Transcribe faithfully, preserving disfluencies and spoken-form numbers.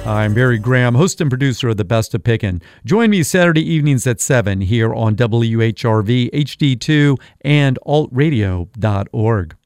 I'm Barry Graham, host and producer of The Best of Pickin'. Join me Saturday evenings at seven here on W H R V, H D two, and alt radio dot org.